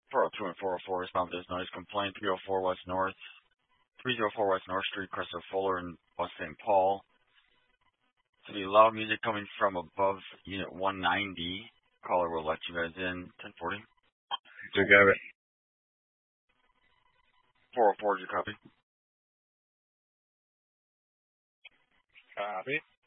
402 and 404, respond to this noise complaint. 304 West North, 304 West North Street, Christopher Fuller in West St. Paul. To be loud music coming from above unit 190. Caller will let you guys in. 1040. You got it. 404, did you copy? Copy.